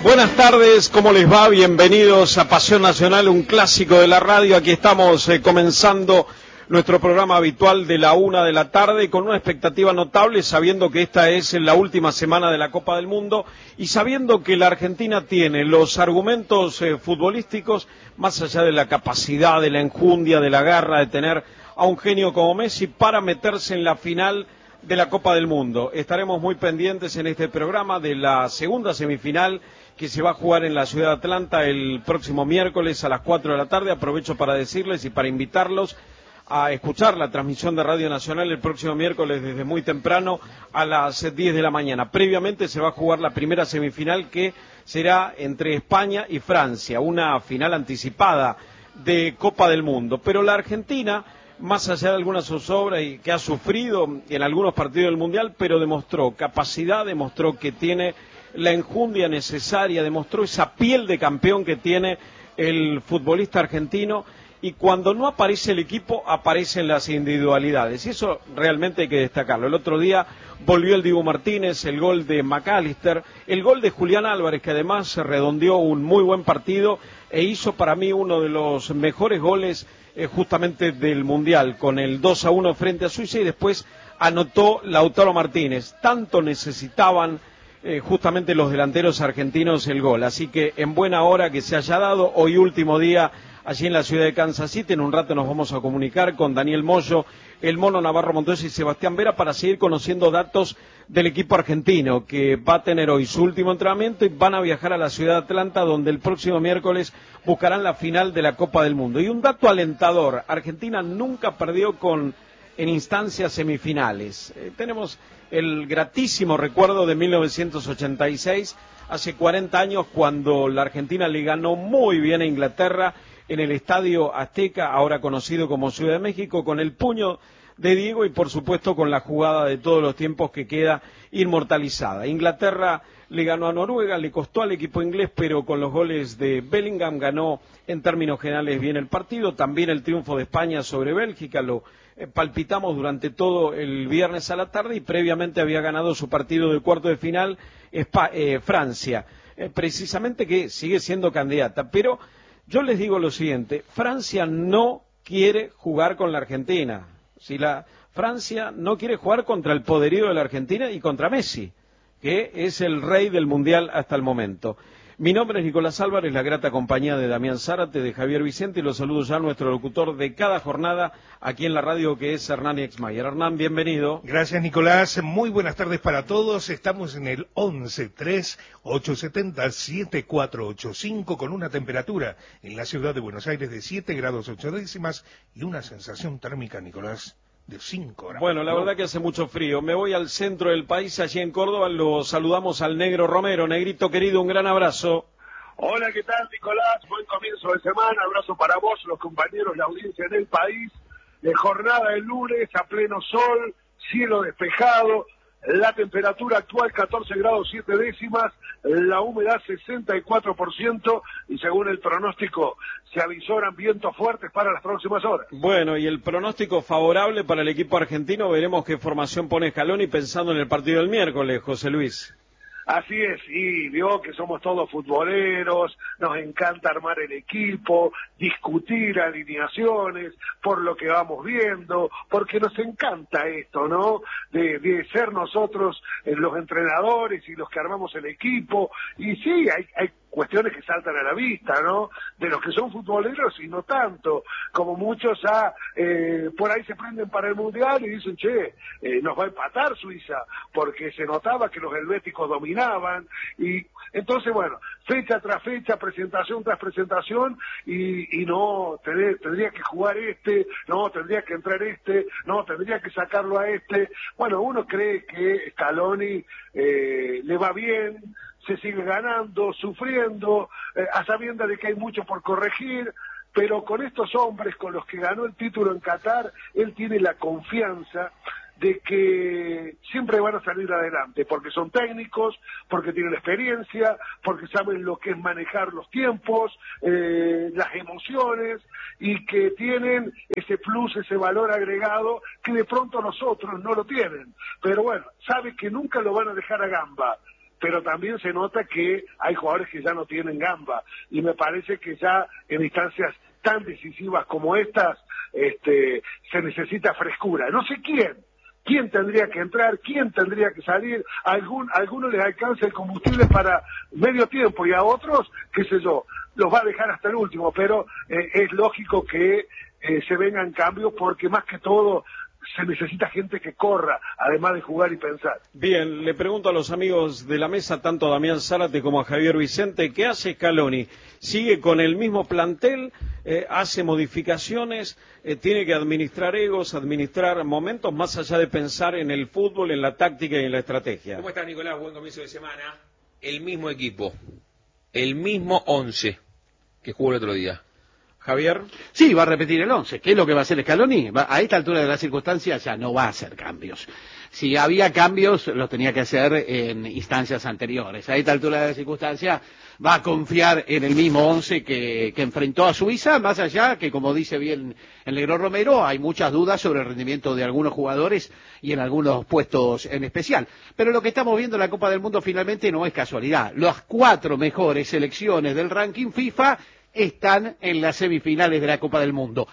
Buenas tardes, ¿cómo les va? Bienvenidos a Pasión Nacional, un clásico de la radio. Aquí estamos comenzando nuestro programa habitual de la 1 de la tarde con una expectativa notable, sabiendo que esta es la última semana de la Copa del Mundo y sabiendo que la Argentina tiene los argumentos futbolísticos, más allá de la capacidad, de la enjundia, de la garra, de tener a un genio como Messi para meterse en la final de la Copa del Mundo. Estaremos muy pendientes en este programa de la segunda semifinal que se va a jugar en la ciudad de Atlanta el próximo miércoles a las 4 de la tarde. Aprovecho para decirles y para invitarlos a escuchar la transmisión de Radio Nacional el próximo miércoles desde muy temprano a las 10 de la mañana. Previamente se va a jugar la primera semifinal que será entre España y Francia, una final anticipada de Copa del Mundo. Pero la Argentina, más allá de algunas zozobras y que ha sufrido en algunos partidos del Mundial, pero demostró capacidad, demostró que tiene la enjundia necesaria, demostró esa piel de campeón que tiene el futbolista argentino, y cuando no aparece el equipo, aparecen las individualidades, y eso realmente hay que destacarlo. El otro día volvió el Dibu Martínez, el gol de McAllister, el gol de Julián Álvarez, que además se redondeó un muy buen partido e hizo para mí uno de los mejores goles justamente del Mundial, con el 2-1 frente a Suiza, y después anotó Lautaro Martínez. Tanto necesitaban justamente los delanteros argentinos el gol, así que en buena hora que se haya dado. Hoy último día allí en la ciudad de Kansas City. En un rato nos vamos a comunicar con Daniel Moyo, el Mono Navarro Montoya y Sebastián Vera para seguir conociendo datos del equipo argentino, que va a tener hoy su último entrenamiento y van a viajar a la ciudad de Atlanta, donde el próximo miércoles buscarán la final de la Copa del Mundo. Y un dato alentador: Argentina nunca perdió en instancias semifinales. Tenemos el gratísimo recuerdo de 1986, hace 40 años, cuando la Argentina le ganó muy bien a Inglaterra en el Estadio Azteca, ahora conocido como Ciudad de México, con el puño de Diego y por supuesto con la jugada de todos los tiempos que queda inmortalizada. Inglaterra le ganó a Noruega, le costó al equipo inglés, pero con los goles de Bellingham ganó en términos generales bien el partido. También el triunfo de España sobre Bélgica lo palpitamos durante todo el viernes a la tarde, y previamente había ganado su partido de cuarto de final Francia, precisamente, que sigue siendo candidata. Pero yo les digo lo siguiente: Francia no quiere jugar con la Argentina. Si Francia no quiere jugar contra el poderío de la Argentina y contra Messi, que es el rey del Mundial hasta el momento. Mi nombre es Nicolás Álvarez, la grata compañía de Damián Zárate, de Javier Vicente, y los saludo ya a nuestro locutor de cada jornada aquí en la radio, que es Hernán Exmayer. Hernán, bienvenido. Gracias, Nicolás. Muy buenas tardes para todos. Estamos en el 11-3-870-7485 con una temperatura en la ciudad de Buenos Aires de 7 grados 8 décimas y una sensación térmica, Nicolás, de 5 grados. Bueno, la verdad que hace mucho frío. Me voy al centro del país, allí en Córdoba. Lo saludamos al Negro Romero. Negrito querido, un gran abrazo. Hola, ¿qué tal, Nicolás? Buen comienzo de semana. Abrazo para vos, los compañeros, la audiencia en el país. De jornada de lunes a pleno sol, cielo despejado. La temperatura actual 14 grados 7 décimas, la humedad 64%, y según el pronóstico se avisoran vientos fuertes para las próximas horas. Bueno, y el pronóstico favorable para el equipo argentino. Veremos qué formación pone Scaloni pensando en el partido del miércoles, José Luis. Así es, y vio que somos todos futboleros, nos encanta armar el equipo, discutir alineaciones, por lo que vamos viendo, porque nos encanta esto, ¿no? De ser nosotros los entrenadores y los que armamos el equipo, y sí, hay cuestiones que saltan a la vista, ¿no? De los que son futboleros y no tanto, como muchos por ahí se prenden para el Mundial y dicen, nos va a empatar Suiza, porque se notaba que los helvéticos dominaban, y entonces, bueno, fecha tras fecha, presentación tras presentación, y no, tendría que jugar no, tendría que entrar no, tendría que sacarlo a Bueno, uno cree que Scaloni le va bien, se sigue ganando, sufriendo, a sabiendas de que hay mucho por corregir, pero con estos hombres con los que ganó el título en Qatar, él tiene la confianza de que siempre van a salir adelante, porque son técnicos, porque tienen experiencia, porque saben lo que es manejar los tiempos, las emociones, y que tienen ese plus, ese valor agregado que de pronto nosotros no lo tienen. Pero bueno, sabe que nunca lo van a dejar a gamba. pero también se nota que hay jugadores que ya no tienen gamba, y me parece que ya en instancias tan decisivas como estas, se necesita frescura. No sé quién tendría que entrar, quién tendría que salir. A algunos les alcanza el combustible para medio tiempo y a otros, qué sé yo, los va a dejar hasta el último, pero es lógico que se vengan cambios, porque más que todo se necesita gente que corra, además de jugar y pensar. Bien, le pregunto a los amigos de la mesa, tanto a Damián Zárate como a Javier Vicente, ¿qué hace Scaloni? ¿Sigue con el mismo plantel? ¿Hace modificaciones? ¿Tiene que administrar egos, administrar momentos, más allá de pensar en el fútbol, en la táctica y en la estrategia? ¿Cómo estás, Nicolás? Buen comienzo de semana. El mismo equipo, el mismo 11 que jugó el otro día. Javier. Sí, va a repetir el 11. ¿Qué es lo que va a hacer Scaloni? A esta altura de las circunstancias ya no va a hacer cambios. Si había cambios, los tenía que hacer en instancias anteriores. A esta altura de las circunstancias va a confiar en el mismo 11 que enfrentó a Suiza, más allá que, como dice bien el Negro Romero, hay muchas dudas sobre el rendimiento de algunos jugadores y en algunos puestos en especial. Pero lo que estamos viendo en la Copa del Mundo finalmente no es casualidad. Las 4 mejores selecciones del ranking FIFA están en las semifinales de la Copa del Mundo.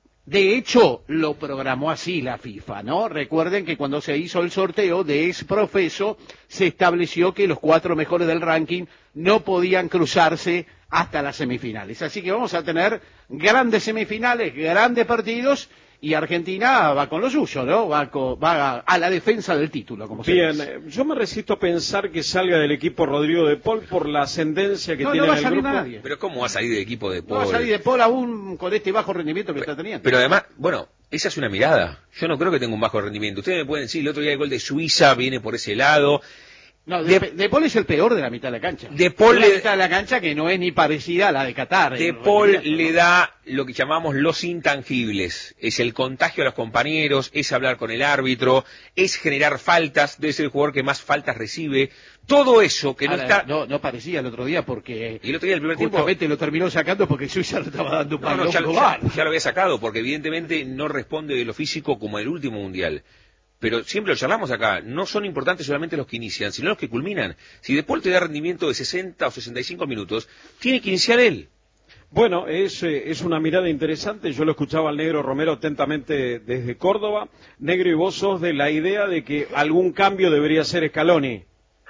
De hecho, lo programó así la FIFA, ¿no? Recuerden que cuando se hizo el sorteo de ex profeso, se estableció que los 4 mejores del ranking no podían cruzarse hasta las semifinales. Así que vamos a tener grandes semifinales, grandes partidos, y Argentina va con lo suyo, ¿no? Va a la defensa del título, como se dice. Bien, yo me resisto a pensar que salga del equipo Rodrigo de Paul por la ascendencia que tiene no va en a el salir grupo. nadie. Pero ¿cómo va a salir del equipo de Paul? No va a salir de Paul aún con este bajo rendimiento que está teniendo. Pero además, bueno, esa es una mirada. Yo no creo que tenga un bajo rendimiento. Ustedes me pueden decir, el otro día el gol de Suiza viene por ese lado. No, de Paul es el peor de la mitad de la cancha. De Paul la mitad de la cancha que no es ni parecida a la de Qatar. De Paul le da lo que llamamos los intangibles. Es el contagio a los compañeros, es hablar con el árbitro, es generar faltas, debe ser el jugador que más faltas recibe. Todo eso que ahora, no está... No parecía el otro día porque... Y el otro día, el primer tiempo... Justamente lo terminó sacando porque Suiza le estaba dando un balón ya lo había sacado, porque evidentemente no responde de lo físico como el último mundial. Pero siempre lo charlamos acá, no son importantes solamente los que inician, sino los que culminan. Si De Paul te da rendimiento de 60 o 65 minutos, tiene que iniciar él. Bueno, es una mirada interesante. Yo lo escuchaba al Negro Romero atentamente desde Córdoba. Negro, y vos sos de la idea de que algún cambio debería hacer Scaloni.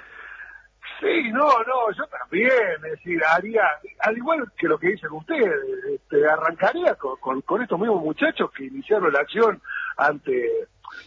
Sí, no, yo también, es decir, haría, al igual que lo que dicen ustedes, arrancaría con estos mismos muchachos que iniciaron la acción ante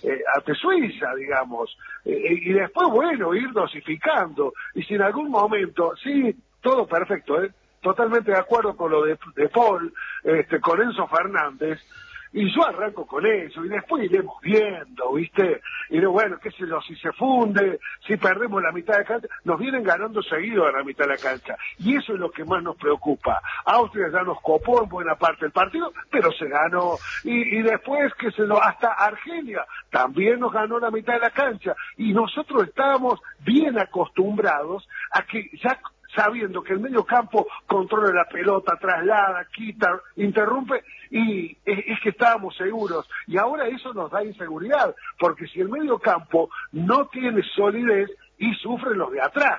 Suiza, digamos, y después, bueno, ir dosificando, y si en algún momento, sí, todo perfecto, totalmente de acuerdo con lo de Paul, con Enzo Fernández, y yo arranco con eso, y después iremos viendo, ¿viste? Y bueno, qué sé yo, si se funde, si perdemos la mitad de la cancha, nos vienen ganando seguido a la mitad de la cancha, y eso es lo que más nos preocupa. Austria ya nos copó en buena parte del partido, pero se ganó, y después, qué sé yo, hasta Argelia también nos ganó la mitad de la cancha, y nosotros estábamos bien acostumbrados a que ya sabiendo que el medio campo controla la pelota, traslada, quita, interrumpe, y es que estábamos seguros. Y ahora eso nos da inseguridad, porque si el medio campo no tiene solidez, y sufren los de atrás.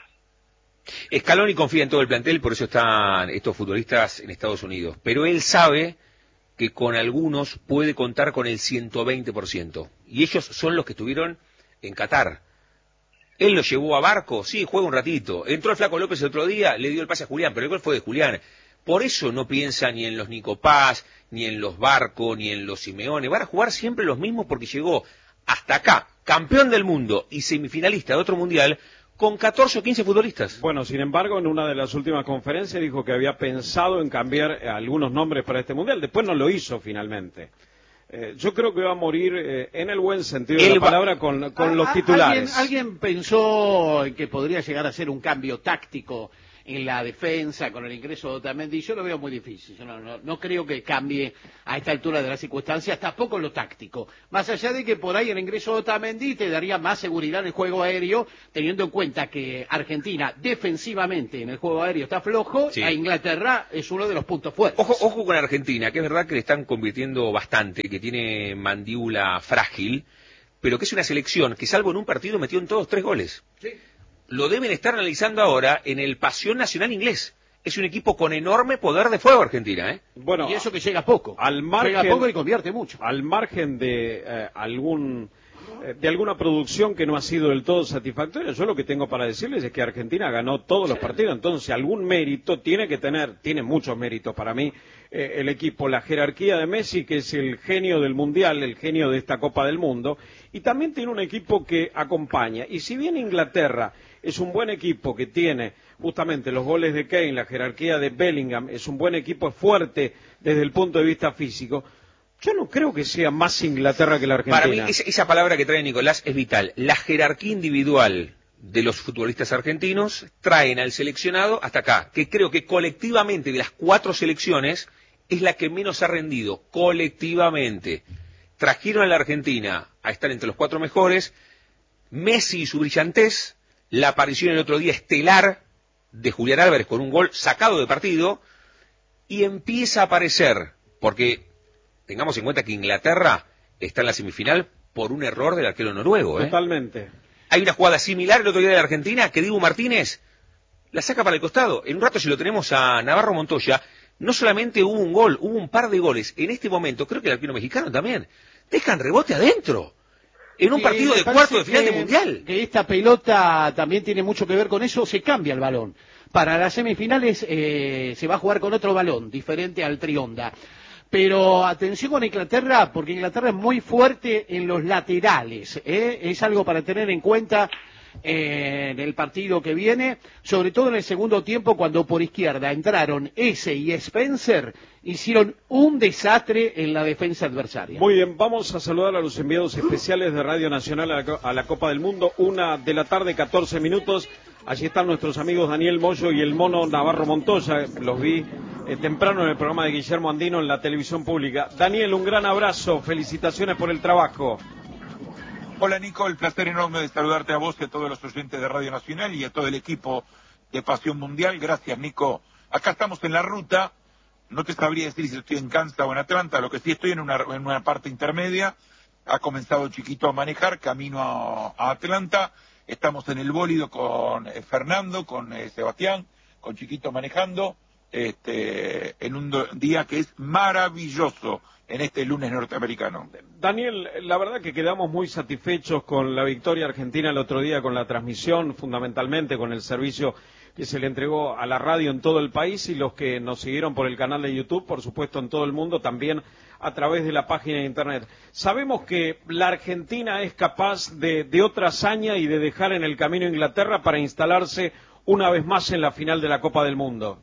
Scaloni confía en todo el plantel, por eso están estos futbolistas en Estados Unidos. Pero él sabe que con algunos puede contar con el 120%. Y ellos son los que estuvieron en Qatar. Él lo llevó a Barco, sí, juega un ratito. Entró el Flaco López el otro día, le dio el pase a Julián, pero el gol fue de Julián. Por eso no piensa ni en los Nico Paz, ni en los Barco, ni en los Simeone. Van a jugar siempre los mismos porque llegó hasta acá, campeón del mundo y semifinalista de otro mundial, con 14 o 15 futbolistas. Bueno, sin embargo, en una de las últimas conferencias dijo que había pensado en cambiar algunos nombres para este mundial. Después no lo hizo finalmente. Yo creo que va a morir en el buen sentido de la palabra con los titulares. ¿Alguien pensó que podría llegar a ser un cambio táctico en la defensa con el ingreso de Otamendi? Yo lo veo muy difícil. Yo no creo que cambie a esta altura de las circunstancias, tampoco en lo táctico. Más allá de que por ahí el ingreso de Otamendi te daría más seguridad en el juego aéreo, teniendo en cuenta que Argentina defensivamente en el juego aéreo está flojo, sí. A Inglaterra es uno de los puntos fuertes. Ojo con Argentina, que es verdad que le están convirtiendo bastante, que tiene mandíbula frágil, pero que es una selección que salvo en un partido metió en todos 3 goles. Sí. lo deben estar analizando ahora en el Pasión Nacional inglés. Es un equipo con enorme poder de fuego Argentina, ¿eh? Bueno, y eso que llega poco. Llega poco y convierte mucho. Al margen de alguna producción que no ha sido del todo satisfactoria, yo lo que tengo para decirles es que Argentina ganó todos los partidos, entonces algún mérito tiene que tener, tiene muchos méritos para mí, el equipo, la jerarquía de Messi, que es el genio del Mundial, el genio de esta Copa del Mundo, y también tiene un equipo que acompaña, y si bien Inglaterra es un buen equipo que tiene justamente los goles de Kane, la jerarquía de Bellingham, es un buen equipo, es fuerte desde el punto de vista físico, yo no creo que sea más Inglaterra que la Argentina. Para mí, esa palabra que trae Nicolás es vital. La jerarquía individual de los futbolistas argentinos traen al seleccionado hasta acá, que creo que colectivamente de las 4 selecciones es la que menos ha rendido, colectivamente. Trajeron a la Argentina a estar entre los 4 mejores, Messi y su brillantez, la aparición el otro día estelar de Julián Álvarez con un gol sacado de partido, y empieza a aparecer, porque tengamos en cuenta que Inglaterra está en la semifinal por un error del arquero noruego. Totalmente. Hay una jugada similar el otro día de la Argentina que Dibu Martínez la saca para el costado. En un rato, si lo tenemos a Navarro Montoya, no solamente hubo un gol, hubo un par de goles. En este momento, creo que el arquero mexicano también, dejan rebote adentro. En un partido de cuarto de final de Mundial. Que esta pelota también tiene mucho que ver con eso, se cambia el balón. Para las semifinales se va a jugar con otro balón, diferente al Trionda. Pero atención con Inglaterra, porque Inglaterra es muy fuerte en los laterales, ¿eh? Es algo para tener en cuenta en el partido que viene, sobre todo en el segundo tiempo, cuando por izquierda entraron Eze y Spencer, hicieron un desastre en la defensa adversaria. Muy bien, vamos a saludar a los enviados especiales de Radio Nacional a la Copa del Mundo, 1:00 PM, 14 minutos. Allí están nuestros amigos Daniel Moyo y el mono Navarro Montoya, los vi temprano en el programa de Guillermo Andino en la televisión pública. Daniel, un gran abrazo, felicitaciones por el trabajo. Hola Nico, el placer enorme de saludarte a vos y a todos los oyentes de Radio Nacional y a todo el equipo de Pasión Mundial. Gracias Nico. Acá estamos en la ruta, no te sabría decir si estoy en Kansas o en Atlanta, lo que sí estoy en una parte intermedia. Ha comenzado Chiquito a manejar, camino a Atlanta. Estamos en el bólido con Fernando, con Sebastián, con Chiquito manejando, en un día que es maravilloso en este lunes norteamericano. Daniel, la verdad que quedamos muy satisfechos con la victoria argentina el otro día, con la transmisión, fundamentalmente con el servicio que se le entregó a la radio en todo el país y los que nos siguieron por el canal de YouTube, por supuesto en todo el mundo, también a través de la página de Internet. Sabemos que la Argentina es capaz de otra hazaña y de dejar en el camino a Inglaterra para instalarse una vez más en la final de la Copa del Mundo.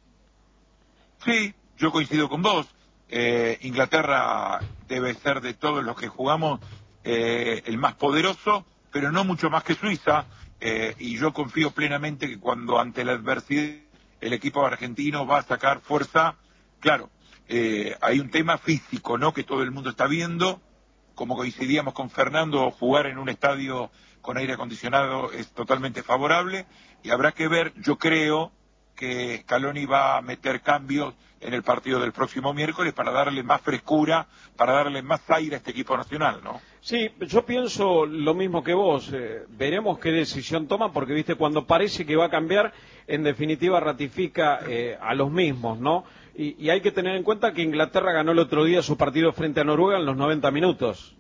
Sí, yo coincido con vos. Inglaterra debe ser de todos los que jugamos el más poderoso, pero no mucho más que Suiza, y yo confío plenamente que cuando ante la adversidad el equipo argentino va a sacar fuerza. Claro, hay un tema físico, ¿no?, que todo el mundo está viendo. Como coincidíamos con Fernando, jugar en un estadio con aire acondicionado es totalmente favorable, y habrá que ver. Yo creo que Scaloni va a meter cambios en el partido del próximo miércoles para darle más frescura, para darle más aire a este equipo nacional, ¿no? Sí, yo pienso lo mismo que vos. Veremos qué decisión toma, porque viste, cuando parece que va a cambiar, en definitiva ratifica a los mismos, ¿no? Y hay que tener en cuenta que Inglaterra ganó el otro día su partido frente a Noruega en los 90 minutos.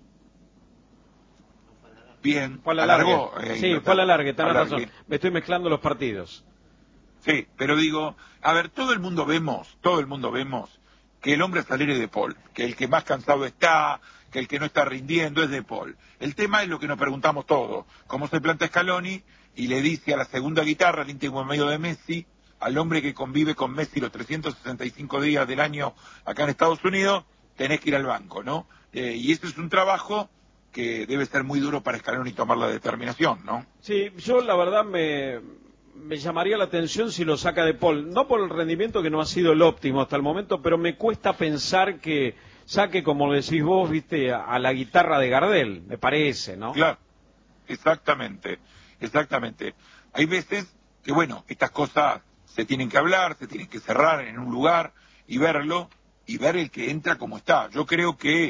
Bien, fue a la larga. Sí, fue a la larga, tenés razón. Me estoy mezclando los partidos. Sí, pero digo, a ver, todo el mundo vemos que el hombre a salir es De Paul, que el que más cansado está, que el que no está rindiendo es De Paul. El tema es lo que nos preguntamos todos, cómo se planta Scaloni y le dice a la segunda guitarra, al íntimo medio de Messi, al hombre que convive con Messi los 365 días del año acá en Estados Unidos, tenés que ir al banco, ¿no? Y ese es un trabajo que debe ser muy duro para Scaloni tomar la determinación, ¿no? Sí, yo la verdad me llamaría la atención si lo saca De Paul, no por el rendimiento, que no ha sido el óptimo hasta el momento, pero me cuesta pensar que saque, como decís vos, viste, a la guitarra de Gardel, me parece, ¿no? Claro, exactamente. Hay veces que, bueno, estas cosas se tienen que hablar, se tienen que cerrar en un lugar y verlo, y ver el que entra como está. Yo creo que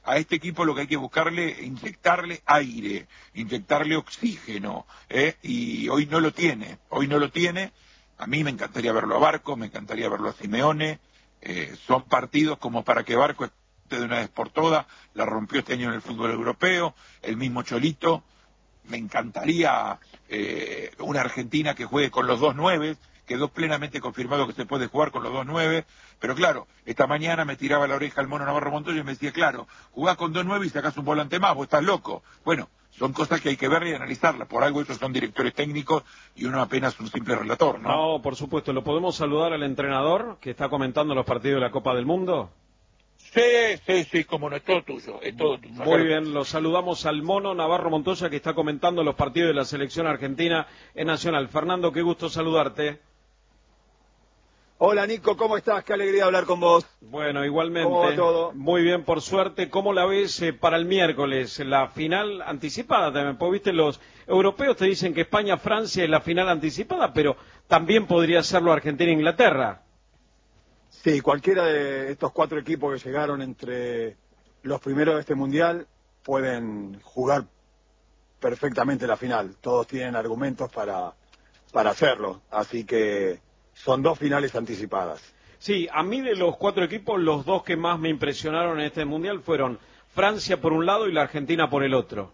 a este equipo lo que hay que buscarle, inyectarle aire, inyectarle oxígeno, y hoy no lo tiene. A mí me encantaría verlo a Barco, me encantaría verlo a Simeone. Son partidos como para que Barco esté de una vez por todas. La rompió este año en el fútbol europeo, el mismo Cholito. Me encantaría una Argentina que juegue con los 2-9, quedó plenamente confirmado que se puede jugar con los 2-9, pero claro, esta mañana me tiraba la oreja el mono Navarro Montoya y me decía, claro, jugás con 2-9 y sacás un volante más, vos estás loco. Bueno, son cosas que hay que ver y analizarlas, por algo ellos son directores técnicos y uno apenas un simple relator, ¿no? No, por supuesto, ¿lo podemos saludar al entrenador que está comentando los partidos de la Copa del Mundo? Sí, como no, es todo tuyo, es todo tuyo. Muy bien, lo saludamos al mono Navarro Montoya que está comentando los partidos de la selección argentina en Nacional. Fernando, qué gusto saludarte. Hola Nico, ¿cómo estás? Qué alegría hablar con vos. Bueno, igualmente. ¿Cómo va todo? Muy bien, por suerte. ¿Cómo la ves para el miércoles? La final anticipada también. Porque viste, los europeos te dicen que España-Francia es la final anticipada, pero también podría serlo Argentina-Inglaterra. Sí, cualquiera de estos 4 equipos que llegaron entre los primeros de este mundial pueden jugar perfectamente la final. Todos tienen argumentos para hacerlo, así que son 2 finales anticipadas. Sí, a mí de los 4 equipos, los 2 que más me impresionaron en este mundial fueron Francia por un lado y la Argentina por el otro.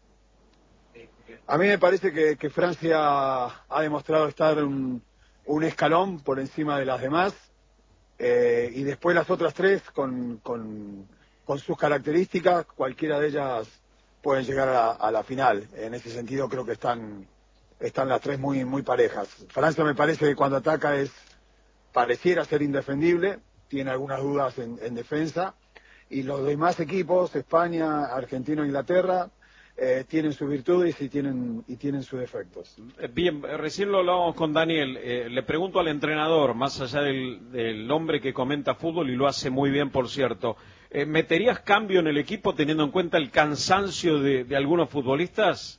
A mí me parece que Francia ha demostrado estar un escalón por encima de las demás. Y después las otras 3 con sus características, cualquiera de ellas pueden llegar a la final. En ese sentido creo que están las 3 muy parejas. Francia me parece que cuando ataca pareciera ser indefendible, tiene algunas dudas en defensa, y los demás equipos, España, Argentina, Inglaterra, tienen sus virtudes y tienen sus defectos. Bien, recién lo hablábamos con Daniel. Le pregunto al entrenador, más allá del hombre que comenta fútbol y lo hace muy bien, por cierto, ¿meterías cambio en el equipo teniendo en cuenta el cansancio de algunos futbolistas?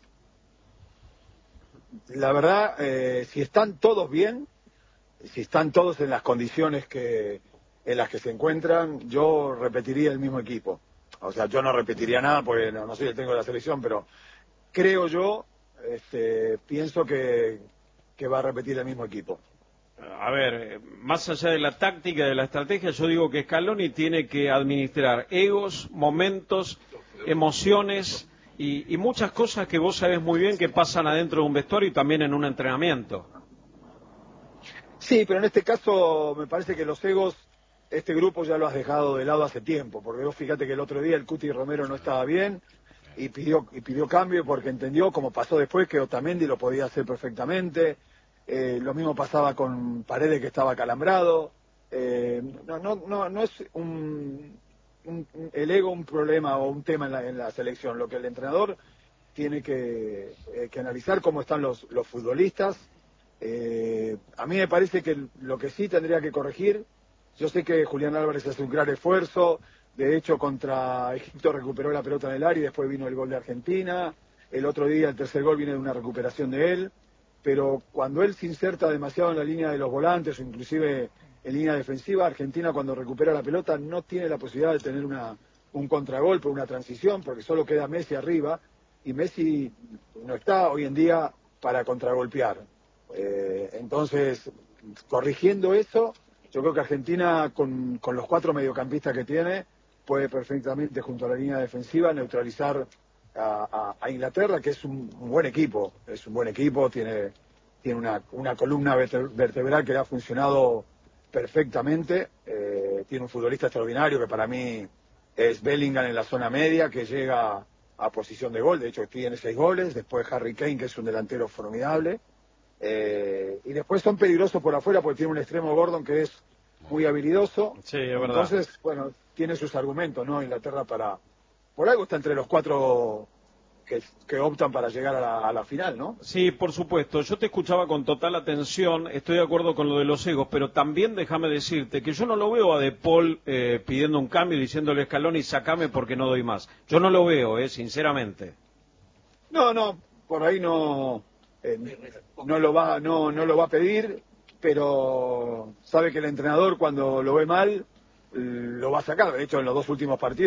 La verdad, si están todos bien, si están todos en las condiciones en las que se encuentran, yo repetiría el mismo equipo. O sea, yo no repetiría nada porque no soy el técnico de la selección, pero creo yo, pienso que va a repetir el mismo equipo. A ver, más allá de la táctica, de la estrategia, yo digo que Scaloni tiene que administrar egos, momentos, emociones y muchas cosas que vos sabés muy bien que pasan adentro de un vestuario y también en un entrenamiento. Sí, pero en este caso me parece que los egos, este grupo ya lo has dejado de lado hace tiempo, porque vos fíjate que el otro día el Cuti Romero no estaba bien y pidió cambio porque entendió, como pasó después, que Otamendi lo podía hacer perfectamente. Lo mismo pasaba con Paredes, que estaba acalambrado. No es el ego un problema o un tema en la selección. Lo que el entrenador tiene que analizar cómo están los futbolistas. A mí me parece que lo que sí tendría que corregir, yo sé que Julián Álvarez hace un gran esfuerzo, de hecho contra Egipto recuperó la pelota en el área y después vino el gol de Argentina, el otro día el tercer gol viene de una recuperación de él, pero cuando él se inserta demasiado en la línea de los volantes o inclusive en línea defensiva, Argentina cuando recupera la pelota no tiene la posibilidad de tener un contragolpe, una transición, porque solo queda Messi arriba y Messi no está hoy en día para contragolpear. Entonces, corrigiendo eso, yo creo que Argentina con los 4 mediocampistas que tiene puede perfectamente junto a la línea defensiva neutralizar a Inglaterra, que es un buen equipo, tiene una columna vertebral que le ha funcionado perfectamente, tiene un futbolista extraordinario que para mí es Bellingham en la zona media, que llega a posición de gol, de hecho tiene 6 goles, después Harry Kane, que es un delantero formidable, y después son peligrosos por afuera porque tiene un extremo Gordon que es muy habilidoso. Sí, es verdad. Entonces, bueno, tiene sus argumentos, ¿no? Inglaterra por algo está entre los 4 que optan para llegar a la final, ¿no? Sí, por supuesto. Yo te escuchaba con total atención, estoy de acuerdo con lo de los egos, pero también déjame decirte que yo no lo veo a De Paul pidiendo un cambio y diciéndole a Scaloni, sacame porque no doy más. Yo no lo veo, sinceramente. No, por ahí no lo va a pedir, pero sabe que el entrenador cuando lo ve mal lo va a sacar. De hecho, en los 2 últimos partidos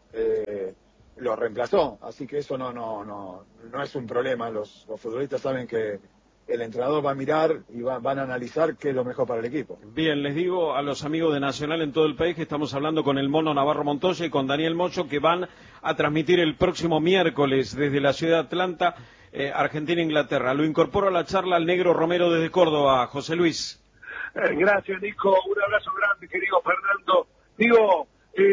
lo reemplazó, así que eso no es un problema. Los futbolistas saben que el entrenador va a mirar y van a analizar qué es lo mejor para el equipo. Bien, les digo a los amigos de Nacional en todo el país que estamos hablando con el Mono Navarro Montoya y con Daniel Moyo, que van a transmitir el próximo miércoles desde la ciudad de Atlanta, Argentina-Inglaterra. Lo incorporo a la charla al Negro Romero desde Córdoba. José Luis. Gracias, Nico. Un abrazo grande, querido Fernando. Digo,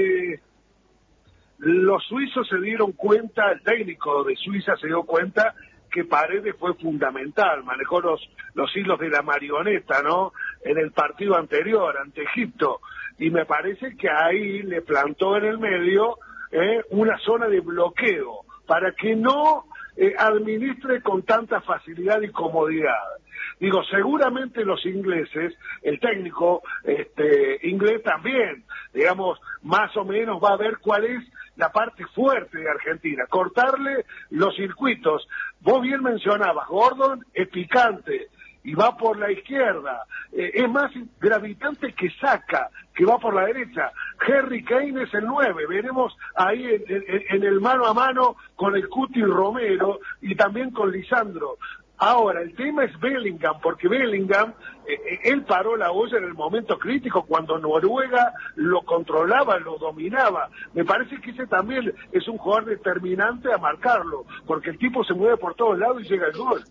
los suizos se dieron cuenta, el técnico de Suiza se dio cuenta que Paredes fue fundamental, manejó los hilos de la marioneta, ¿no? En el partido anterior, ante Egipto, y me parece que ahí le plantó en el medio una zona de bloqueo, para que no administre con tanta facilidad y comodidad. Digo, seguramente los ingleses, el técnico inglés también, digamos, más o menos va a ver cuál es la parte fuerte de Argentina, cortarle los circuitos. Vos bien mencionabas, Gordon es picante y va por la izquierda, es más gravitante que Saka, que va por la derecha. Harry Kane es el 9, veremos ahí en el mano a mano con el Cuti Romero y también con Lisandro. Ahora, el tema es Bellingham, porque Bellingham, él paró la olla en el momento crítico, cuando Noruega lo controlaba, lo dominaba. Me parece que ese también es un jugador determinante a marcarlo, porque el tipo se mueve por todos lados y llega al gol.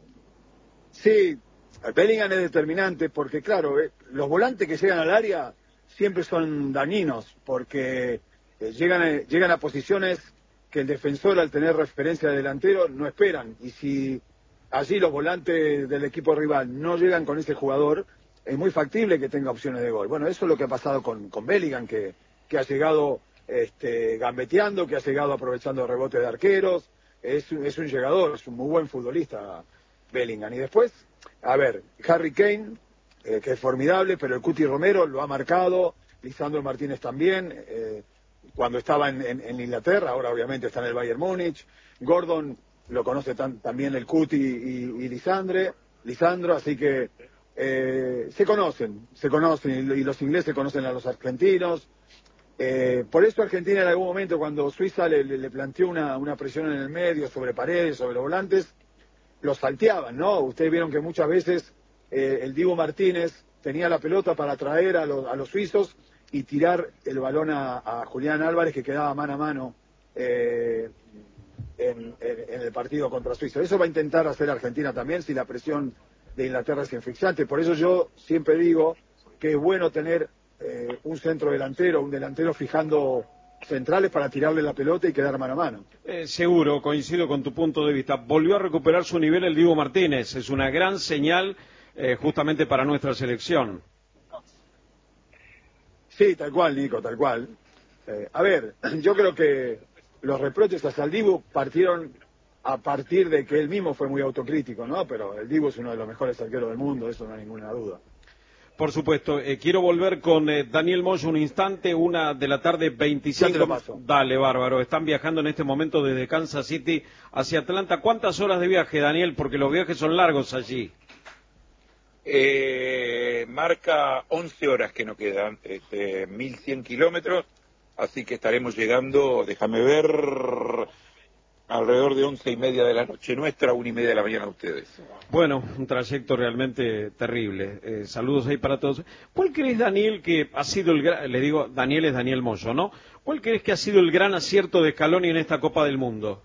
Sí, Bellingham es determinante, porque claro, los volantes que llegan al área siempre son dañinos, porque llegan a posiciones que el defensor, al tener referencia de delantero, no esperan, y si allí los volantes del equipo rival no llegan con ese jugador, es muy factible que tenga opciones de gol. Bueno, eso es lo que ha pasado con Bellingham, que ha llegado gambeteando, que ha llegado aprovechando rebotes de arqueros. Es un llegador, es un muy buen futbolista Bellingham. Y después, a ver, Harry Kane, que es formidable, pero el Cuti Romero lo ha marcado, Lisandro Martínez también, cuando estaba en Inglaterra, ahora obviamente está en el Bayern Múnich. Gordon lo conoce también el Cuti y Lisandro, así que se conocen y los ingleses conocen a los argentinos. Por eso Argentina en algún momento, cuando Suiza le planteó una presión en el medio sobre Paredes, sobre los volantes, los salteaban, ¿no? Ustedes vieron que muchas veces el Dibu Martínez tenía la pelota para atraer a los suizos y tirar el balón a Julián Álvarez, que quedaba mano a mano en el partido contra Suiza. Eso va a intentar hacer Argentina también, si la presión de Inglaterra es infringente. Por eso yo siempre digo que es bueno tener un centro delantero, un delantero fijando centrales para tirarle la pelota y quedar mano a mano. Seguro, coincido con tu punto de vista. Volvió a recuperar su nivel el Dibu Martínez. Es una gran señal justamente para nuestra selección. Sí, tal cual, Nico, tal cual. A ver, yo creo que los reproches hacia el Dibu partieron a partir de que él mismo fue muy autocrítico, ¿no? Pero el Dibu es uno de los mejores arqueros del mundo, eso no hay ninguna duda. Por supuesto. Quiero volver con Daniel Moyo un instante, 1:25 Ya te lo paso. Dale, bárbaro. Están viajando en este momento desde Kansas City hacia Atlanta. ¿Cuántas horas de viaje, Daniel? Porque los viajes son largos allí. Marca 11 horas que nos quedan, 1.100 kilómetros, así que estaremos llegando, déjame ver, alrededor de 11:30 de la noche nuestra, 1:30 de la mañana de ustedes. Bueno, un trayecto realmente terrible. Saludos ahí para todos. ¿Cuál crees, Daniel, que ha sido el gran... Le digo, Daniel es Daniel Moyo, ¿no? ¿Cuál crees que ha sido el gran acierto de Scaloni en esta Copa del Mundo?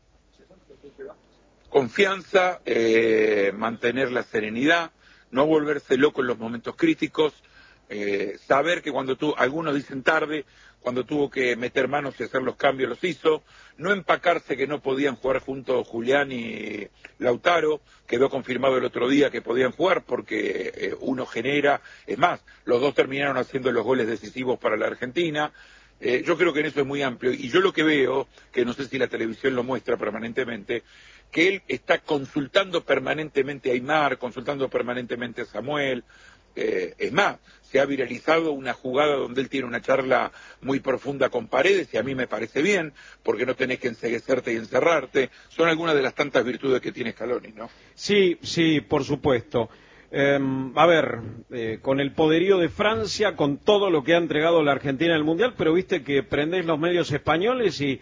Confianza, mantener la serenidad, no volverse loco en los momentos críticos, saber que algunos dicen tarde, cuando tuvo que meter manos y hacer los cambios los hizo, no empacarse que no podían jugar juntos Julián y Lautaro, quedó confirmado el otro día que podían jugar porque uno genera, es más, los dos terminaron haciendo los goles decisivos para la Argentina. Yo creo que en eso es muy amplio, y yo lo que veo, que no sé si la televisión lo muestra permanentemente, que él está consultando permanentemente a Aimar, consultando permanentemente a Samuel. Es más, se ha viralizado una jugada donde él tiene una charla muy profunda con Paredes, y a mí me parece bien, porque no tenés que enceguecerte y encerrarte. Son algunas de las tantas virtudes que tiene Scaloni, ¿no? Sí, por supuesto. A ver, con el poderío de Francia, con todo lo que ha entregado la Argentina en el Mundial, pero viste que prendés los medios españoles y